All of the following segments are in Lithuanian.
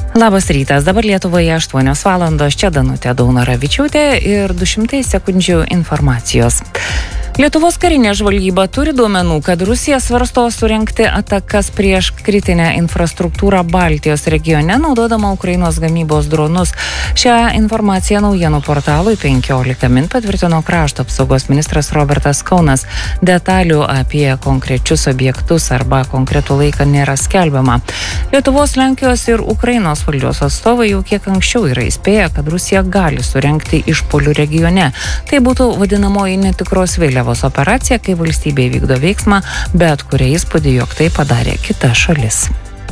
Labas rytas, dabar Lietuvoje 8 valandos, čia Danutė Daunoravičiūtė ir 200 sekundžių informacijos. Lietuvos karinė žvalgyba turi duomenų, kad Rusija svarsto surengti atakas prieš kritinę infrastruktūrą Baltijos regione, naudodama Ukrainos gamybos dronus. Šią informaciją naujienų portalui 15 min patvirtino krašto apsaugos ministras Robertas Kaunas. Detalių apie konkrečius objektus arba konkretų laiką nėra skelbiama. Lietuvos, Lenkijos ir Ukrainos valdžios atstovai jau kiek anksčiau yra įspėję, kad Rusija gali surengti išpuolių regione. Tai būtų vadinamoji netikros vėliavos operacija, kai valstybė vykdo veiksmą, bet kuria įspūdį, jog tai padarė kita šalis.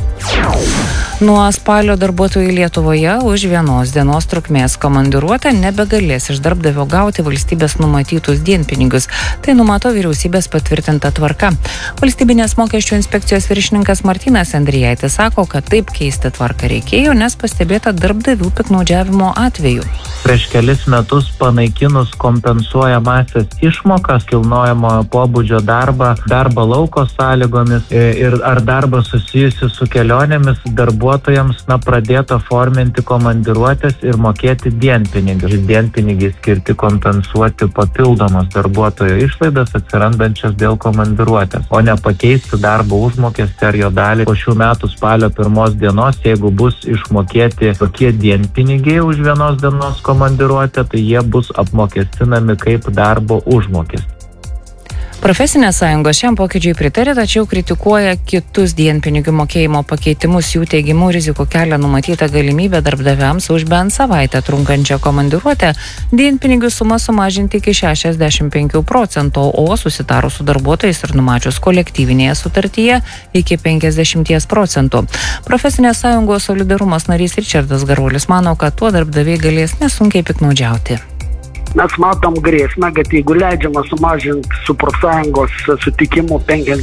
Nuo spalio darbuotojai Lietuvoje už vienos dienos trukmės komandiruotę nebegalės iš darbdavio gauti valstybės numatytus dienpinigius. Tai numato vyriausybės patvirtinta tvarka. Valstybinės mokesčių inspekcijos viršininkas Martynas Endrijaitis sako, kad taip keisti tvarką reikėjo, nes pastebėta darbdavių piktnaudžiavimo atvejų. Prieš kelis metus panaikinus kompensuojamąsias išmokas, kilnojamojo pobūdžio darbą lauko sąlygomis ir ar darbą susijusi su kelionėmis, darbuotojams pradėta forminti komandiruotės ir mokėti dienpinigius. Dienpinigiai skirti kompensuoti papildomas darbuotojo išlaidas atsirandančias dėl komandiruotės, o ne pakeisti darbo užmokestį ar jo dalį po šių metų spalio 1 dienos, jeigu bus išmokėti tokie dienpinigiai už vienos dienos komandiruotę, tai jie bus apmokestinami kaip darbo užmokestis. Profesinės sąjungos šiam pokyčiui pritarė, tačiau kritikuoja kitus dienpinigių mokėjimo pakeitimus. Jų teigimu rizikų kelia numatyta galimybė darbdaviams už bent savaitę trunkančią komandiruotę dienpinigių sumą sumažinti iki 65%, o susitarus su darbuotojais ir numačius kolektyvinėje sutartyje iki 50%. Profesinės sąjungos Solidarumas narys Ričardas Garuolis mano, kad tuo darbdaviai galės nesunkiai piktnaudžiauti. Mes matom grėsmę, kad jeigu leidžiama sumažinti su profsąjungos sutikimu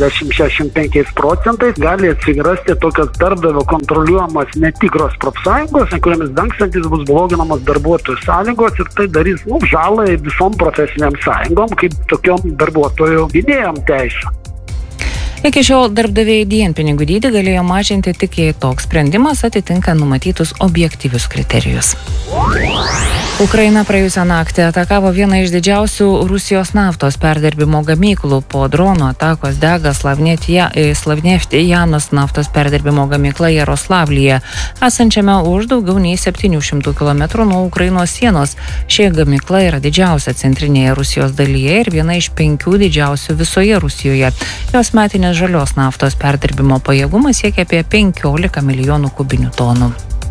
50-65%, gali atsirasti tokios darbdavio kontroliuojamos netikros profsąjungos, kuriamis dangstantis bus bloginamos darbuotojų sąlygos ir tai darys žalą visom profesiniam sąjungom, kaip tokiom darbuotojų gynėjom teisų. Iki šiol darbdaviai dienpinigių dydį galėjo mažinti tik jei toks sprendimas atitinka numatytus objektyvius kriterijus. Ukraina praėjusią naktį atakavo vieną iš didžiausių Rusijos naftos perdirbimo gamyklų. Po dronų atakos dega Slavneftijanos naftos perdirbimo gamykla Jaroslavlyje, esančiame už daugiau nei 700 km nuo Ukrainos sienos. Ši gamykla yra didžiausia centrinėje Rusijos dalyje ir viena iš 5 didžiausių visoje Rusijoje. Jos metinės žalios naftos perdirbimo pajėgumas siekia apie 15 milijonų kubinių tonų.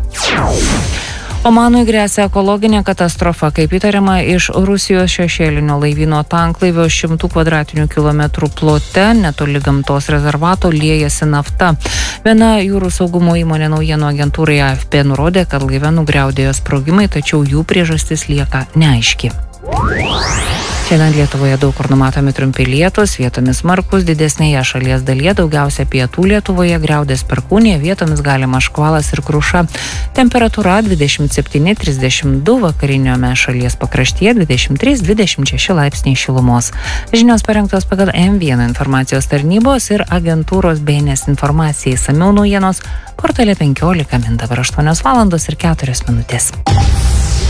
Omanui gresia ekologinė katastrofa, kaip įtariama, iš Rusijos šešėlinio laivyno tanklaivio 100 kvadratinių kilometrų plote netoli gamtos rezervato liejasi nafta. Viena jūrų saugumo įmonė naujienų agentūrai AFP nurodė, kad laive nugriaudėjo sprogimai, tačiau jų priežastis lieka neaiški. Šiandien Lietuvoje daug kur numatomi trumpi lietūs, vietomis smarkūs, didesnėje šalies dalyje, daugiausia pietų Lietuvoje griaudės perkūnija, vietomis galima škvalas ir kruša. Temperatūra 27-32, vakariniame šalies pakraštyje 23-26 laipsniai šilumos. Žinios parengtos pagal M1 informacijos tarnybos ir agentūros BNS informacijai. Išsamiau naujienos portale 15 min, dabar 8 valandos ir 4 minutės.